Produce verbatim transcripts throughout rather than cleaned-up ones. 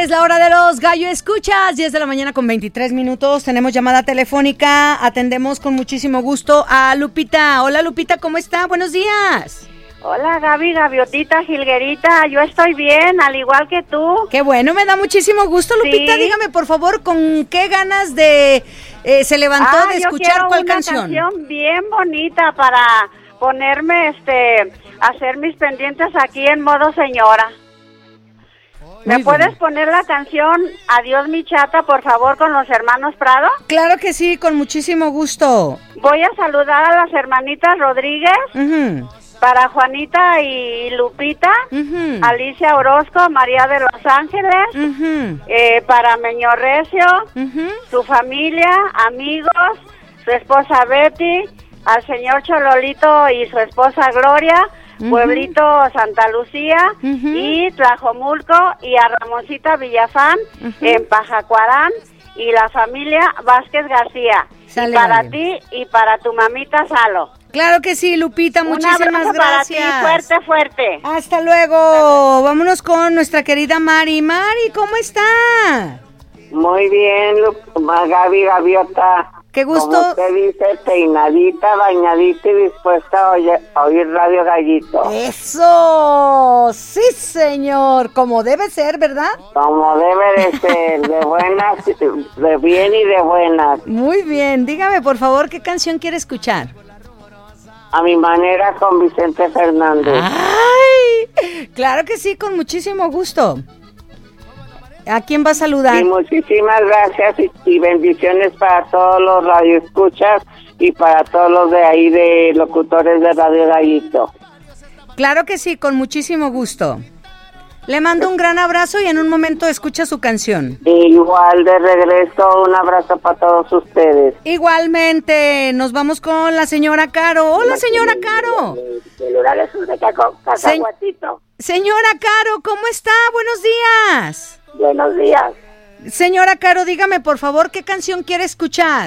Es la hora de los gallo escuchas, diez de la mañana con veintitrés minutos. Tenemos llamada telefónica. Atendemos con muchísimo gusto a Lupita. Hola Lupita, ¿cómo está? Buenos días. Hola Gaby, gaviotita, jilguerita, yo estoy bien, al igual que tú. Qué bueno, me da muchísimo gusto, Lupita. Sí. Dígame por favor, ¿con qué ganas de eh, se levantó ah, de escuchar cuál una canción? Una canción bien bonita para ponerme, este, hacer mis pendientes aquí en modo señora. ¿Me Muy puedes bien. poner la canción Adiós mi chata, por favor, con los hermanos Prado? Claro que sí, con muchísimo gusto. Voy a saludar a las hermanitas Rodríguez, Uh-huh. para Juanita y Lupita, Uh-huh. Alicia Orozco, María de Los Ángeles, Uh-huh. eh, para Meño Recio, Uh-huh. su familia, amigos, su esposa Betty, al señor Chololito y su esposa Gloria, Uh-huh. Pueblito Santa Lucía, Uh-huh. y Tlajomulco, y a Ramoncita Villafán, Uh-huh. en Pajacuarán, y la familia Vázquez García. Sale, y para vale. ti y para tu mamita Salo. Claro que sí, Lupita, muchísimas Un abrazo gracias. para ti, fuerte, fuerte. Hasta luego. Vámonos con nuestra querida Mari. Mari, ¿cómo está? Muy bien, Gaby Gaviota. Qué gusto. Como usted dice, peinadita, bañadita y dispuesta a oír, a oír Radio Gallito. ¡Eso! Sí, señor. Como debe ser, ¿verdad? Como debe de ser, de buenas, de bien y de buenas. Muy bien. Dígame, por favor, ¿qué canción quiere escuchar? A mi manera, con Vicente Fernández. ¡Ay! Claro que sí, con muchísimo gusto. ¿A quién va a saludar? Y muchísimas gracias y, y bendiciones para todos los radioescuchas y para todos los de ahí de locutores de Radio Gallito. Claro que sí, con muchísimo gusto. Le mando un gran abrazo y en un momento escucha su canción. Igual de regreso, un abrazo para todos ustedes. Igualmente, nos vamos con la señora Caro. Hola, señora Caro. Celulares de cacahuatito. Señora Caro, ¿cómo está? Buenos días. Buenos días. Señora Caro, dígame por favor, ¿qué canción quiere escuchar?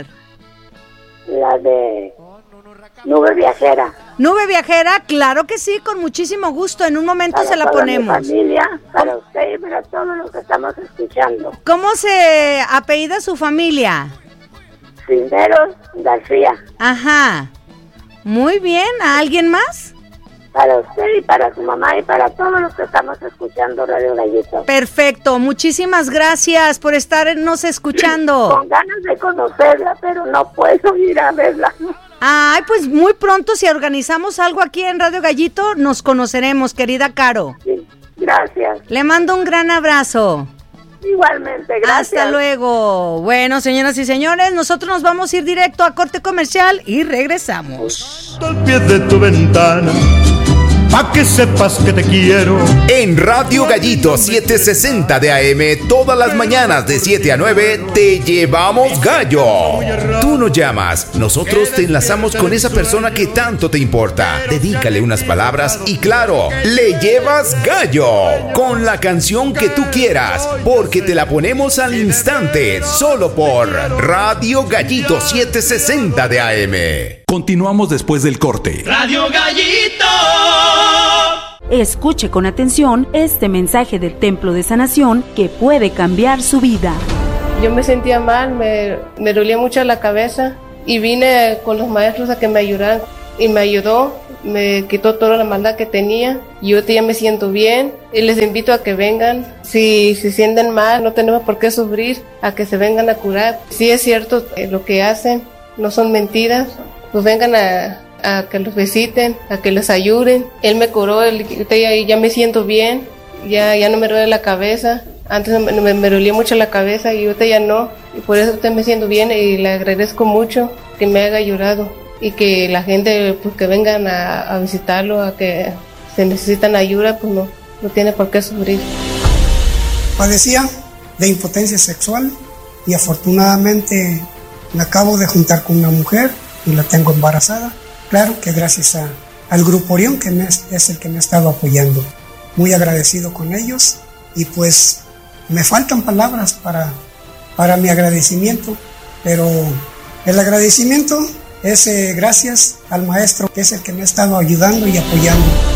La de Nube Viajera. Nube Viajera, claro que sí, con muchísimo gusto. En un momento para se la toda ponemos. Mi familia, para usted y para todos los que estamos escuchando. ¿Cómo se apellida su familia? Cisneros García. Ajá. Muy bien, ¿a alguien más? Para usted y para su mamá y para todos los que estamos escuchando Radio Gallito. Perfecto, muchísimas gracias por estarnos escuchando. Con ganas de conocerla, pero no puedo ir a verla. Ay, pues muy pronto si organizamos algo aquí en Radio Gallito, nos conoceremos, querida Caro. Sí, gracias. Le mando un gran abrazo. Igualmente, gracias. Hasta luego. Bueno, señoras y señores, nosotros nos vamos a ir directo a corte comercial y regresamos. Al pie de tu ventana, pa' que sepas que te quiero. En Radio Gallito setecientos sesenta de A M, todas las mañanas de siete a nueve, te llevamos gallo. Tú nos llamas, nosotros te enlazamos con esa persona que tanto te importa. Dedícale unas palabras y claro, le llevas gallo. Con la canción que tú quieras, porque te la ponemos al instante, solo por Radio Gallito setecientos sesenta de A M. Continuamos después del corte. Radio Gallito. Escuche con atención este mensaje del Templo de Sanación que puede cambiar su vida. Yo me sentía mal, me, me dolía mucho la cabeza y vine con los maestros a que me ayudaran y me ayudó, me quitó toda la maldad que tenía y yo ya me siento bien y les invito a que vengan. Si se sienten mal, no tenemos por qué sufrir, a que se vengan a curar. Si es cierto eh, lo que hacen, no son mentiras, pues vengan a... a que los visiten, a que los ayuden. Él me curó, él, ya, ya me siento bien, ya, ya no me duele la cabeza. Antes me, me, me dolía mucho la cabeza y ahorita ya no. Y por eso ahorita me siento bien y le agradezco mucho que me haya ayudado. Y que la gente pues, que vengan a, a visitarlo, a que se necesitan ayuda, pues no, no tiene por qué sufrir. Padecía de impotencia sexual y afortunadamente me acabo de juntar con una mujer y la tengo embarazada. Claro que gracias a, al Grupo Orión, que me, es el que me ha estado apoyando. Muy agradecido con ellos y pues me faltan palabras para, para mi agradecimiento, pero el agradecimiento es eh, gracias al maestro, que es el que me ha estado ayudando y apoyando.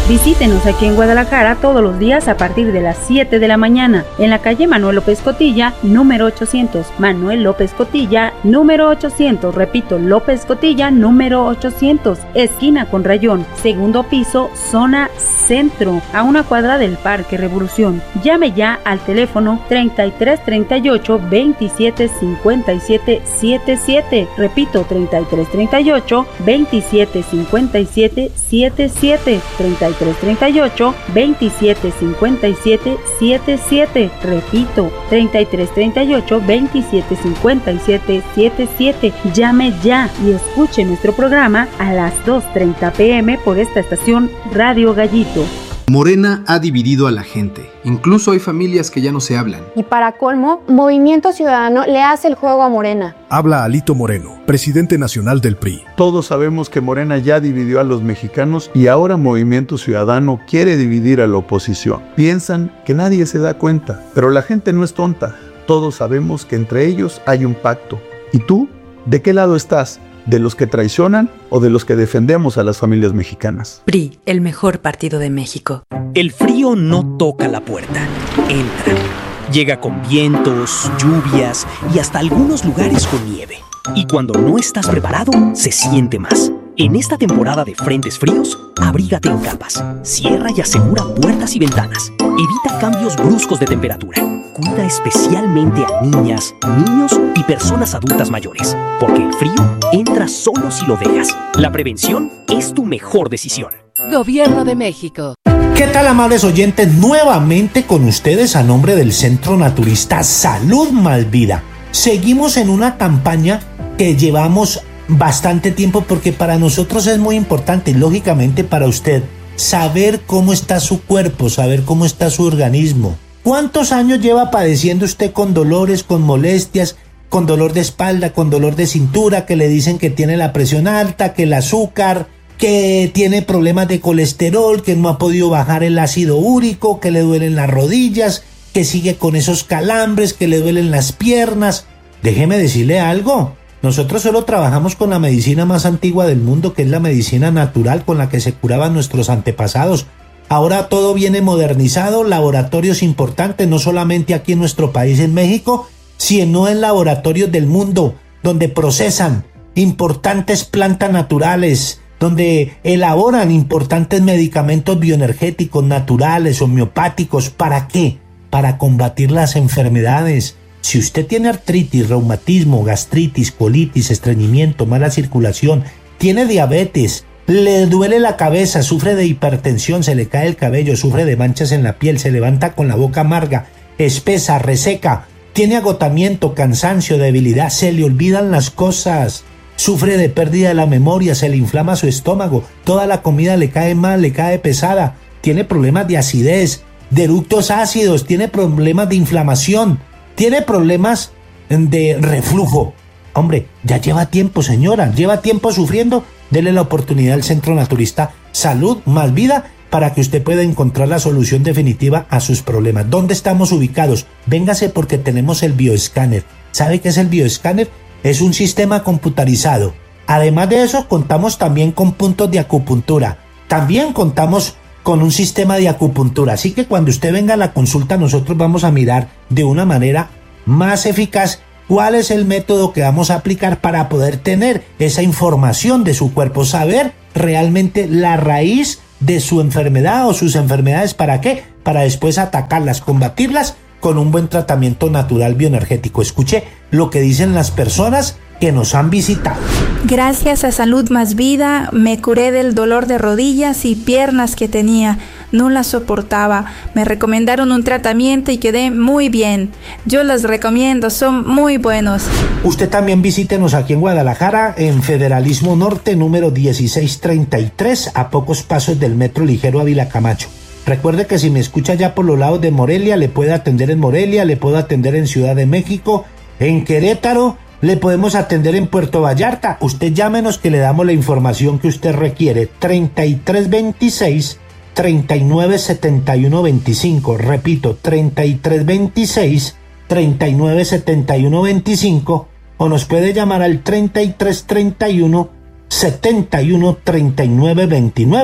Visítenos aquí en Guadalajara todos los días a partir de las siete de la mañana, en la calle Manuel López Cotilla, número ochocientos. Manuel López Cotilla, número ochocientos. Repito, López Cotilla, número ochocientos. Esquina con Rayón, segundo piso, zona centro, a una cuadra del Parque Revolución. Llame ya al teléfono treinta y tres treinta y ocho veintisiete cincuenta y siete setenta y siete. Repito, treinta y tres treinta y ocho veintisiete cincuenta y siete setenta y siete. treinta y tres treinta y ocho veintisiete cincuenta y siete setenta y siete. Repito, treinta y tres treinta y ocho veintisiete cincuenta y siete setenta y siete. Llame ya y escuche nuestro programa a las dos treinta pm por esta estación Radio Gallito. Morena ha dividido a la gente. Incluso hay familias que ya no se hablan. Y para colmo, Movimiento Ciudadano le hace el juego a Morena. Habla Alito Moreno, presidente nacional del P R I. Todos sabemos que Morena ya dividió a los mexicanos y ahora Movimiento Ciudadano quiere dividir a la oposición. Piensan que nadie se da cuenta, pero la gente no es tonta. Todos sabemos que entre ellos hay un pacto. ¿Y tú? ¿De qué lado estás? ¿De los que traicionan o de los que defendemos a las familias mexicanas? P R I, el mejor partido de México. El frío no toca la puerta, entra. Llega con vientos, lluvias y hasta algunos lugares con nieve. Y cuando no estás preparado, se siente más. En esta temporada de frentes fríos, abrígate en capas. Cierra y asegura puertas y ventanas. Evita cambios bruscos de temperatura. Cuida especialmente a niñas, niños y personas adultas mayores, porque el frío entra solo si lo dejas. La prevención es tu mejor decisión. Gobierno de México. ¿Qué tal, amables oyentes? Nuevamente con ustedes a nombre del Centro Naturista Salud Más Vida. Seguimos en una campaña que llevamos bastante tiempo porque para nosotros es muy importante, lógicamente para usted, saber cómo está su cuerpo, saber cómo está su organismo. ¿Cuántos años lleva padeciendo usted con dolores, con molestias, con dolor de espalda, con dolor de cintura, que le dicen que tiene la presión alta, que el azúcar, que tiene problemas de colesterol, que no ha podido bajar el ácido úrico, que le duelen las rodillas, que sigue con esos calambres, que le duelen las piernas? Déjeme decirle algo. Nosotros solo trabajamos con la medicina más antigua del mundo, que es la medicina natural con la que se curaban nuestros antepasados. Ahora todo viene modernizado, laboratorios importantes, no solamente aquí en nuestro país, en México, sino en laboratorios del mundo, donde procesan importantes plantas naturales, donde elaboran importantes medicamentos bioenergéticos, naturales, homeopáticos. ¿Para qué? Para combatir las enfermedades. Si usted tiene artritis, reumatismo, gastritis, colitis, estreñimiento, mala circulación, tiene diabetes, le duele la cabeza, sufre de hipertensión, se le cae el cabello, sufre de manchas en la piel, se levanta con la boca amarga, espesa, reseca, tiene agotamiento, cansancio, debilidad, se le olvidan las cosas, sufre de pérdida de la memoria, se le inflama su estómago, toda la comida le cae mal, le cae pesada, tiene problemas de acidez, de eructos ácidos, tiene problemas de inflamación, tiene problemas de reflujo. Hombre, ya lleva tiempo, señora, lleva tiempo sufriendo. Dele la oportunidad al Centro Naturista Salud Más Vida para que usted pueda encontrar la solución definitiva a sus problemas. ¿Dónde estamos ubicados? Véngase porque tenemos el bioescáner. ¿Sabe qué es el bioescáner? Es un sistema computarizado. Además de eso, contamos también con puntos de acupuntura. También contamos con un sistema de acupuntura. Así que cuando usted venga a la consulta, nosotros vamos a mirar de una manera más eficaz cuál es el método que vamos a aplicar para poder tener esa información de su cuerpo, saber realmente la raíz de su enfermedad o sus enfermedades. ¿Para qué? Para después atacarlas, combatirlas con un buen tratamiento natural bioenergético. Escuche lo que dicen las personas que nos han visitado. Gracias a Salud Más Vida me curé del dolor de rodillas y piernas que tenía. No las soportaba. Me recomendaron un tratamiento y quedé muy bien. Yo los recomiendo, son muy buenos. Usted también visítenos aquí en Guadalajara, en Federalismo Norte, número dieciséis treinta y tres, a pocos pasos del Metro Ligero Ávila Camacho. Recuerde que si me escucha ya por los lados de Morelia, le puedo atender en Morelia, le puedo atender en Ciudad de México, en Querétaro, le podemos atender en Puerto Vallarta. Usted llámenos que le damos la información que usted requiere. treinta y tres veintiséis, treinta y nueve setenta y uno veinticinco. Repito, treinta y tres veintiséis, treinta y nueve setenta y uno veinticinco. O nos puede llamar al treinta y tres treinta y uno, setenta y uno treinta y nueve veintinueve.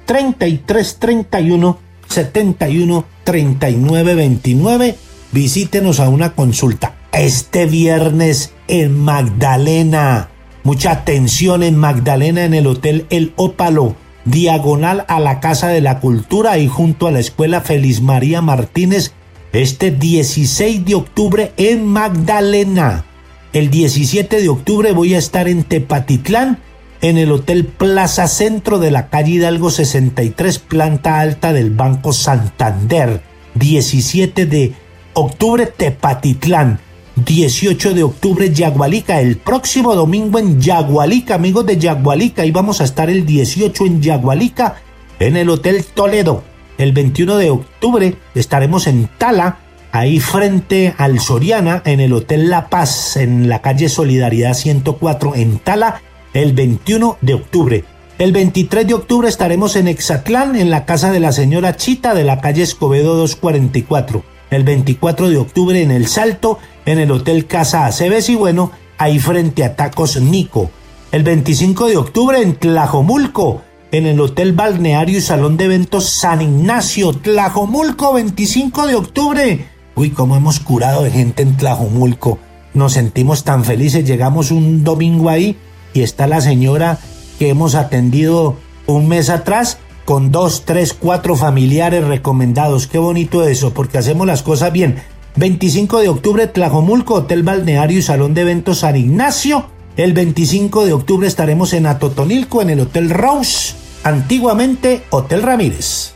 treinta y tres treinta y uno setenta y uno treinta y nueve veintinueve. Visítenos a una consulta. Este viernes en Magdalena. Mucha atención en Magdalena, en el Hotel El Ópalo, diagonal a la Casa de la Cultura y junto a la Escuela Feliz María Martínez, este dieciséis de octubre en Magdalena. El diecisiete de octubre voy a estar en Tepatitlán, en el Hotel Plaza Centro de la calle Hidalgo sesenta y tres, planta alta del Banco Santander. diecisiete de octubre, Tepatitlán. dieciocho de octubre, Yagualica. El próximo domingo en Yagualica, amigos de Yagualica. Ahí vamos a estar el dieciocho en Yagualica, en el Hotel Toledo. El veintiuno de octubre estaremos en Tala, ahí frente al Soriana, en el Hotel La Paz, en la calle Solidaridad ciento cuatro, en Tala, el veintiuno de octubre. El veintitrés de octubre estaremos en Exatlán, en la casa de la señora Chita, de la calle Escobedo doscientos cuarenta y cuatro. El veinticuatro de octubre en El Salto, en el Hotel Casa Aceves y bueno, ahí frente a Tacos Nico. El veinticinco de octubre en Tlajomulco, en el Hotel Balneario y Salón de Eventos San Ignacio, Tlajomulco, veinticinco de octubre. Uy, cómo hemos curado de gente en Tlajomulco. Nos sentimos tan felices. Llegamos un domingo ahí y está la señora que hemos atendido un mes atrás con dos, tres, cuatro familiares recomendados. Qué bonito eso, porque hacemos las cosas bien. veinticinco de octubre, Tlajomulco, Hotel Balneario y Salón de Eventos San Ignacio. El veinticinco de octubre estaremos en Atotonilco, en el Hotel Rose, antiguamente Hotel Ramírez.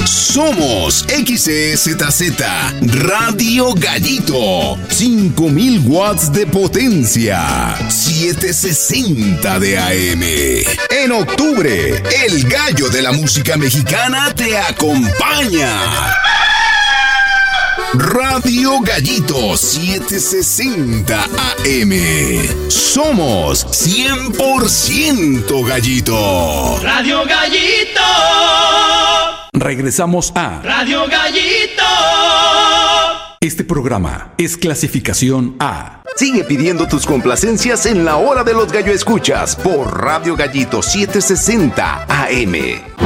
Somos X E Z Z Radio Gallito, cinco mil watts de potencia, setecientos sesenta de A M. En octubre, el gallo de la música mexicana te acompaña. Radio Gallito setecientos sesenta A M. Somos cien por ciento gallito. Radio Gallito. Regresamos a Radio Gallito. Este programa es clasificación A. Sigue pidiendo tus complacencias en la hora de los gallo escuchas por Radio Gallito setecientos sesenta A M.